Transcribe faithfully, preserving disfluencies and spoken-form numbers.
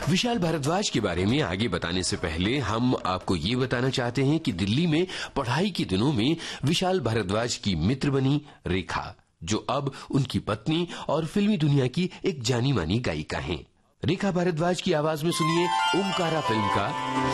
विशाल भारद्वाज के बारे में आगे बताने से पहले हम आपको ये बताना चाहते हैं कि दिल्ली में पढ़ाई के दिनों में विशाल भारद्वाज की मित्र बनी रेखा, जो अब उनकी पत्नी और फिल्मी दुनिया की एक जानी मानी गायिका हैं। रेखा भारद्वाज की आवाज में सुनिए ओमकारा फिल्म का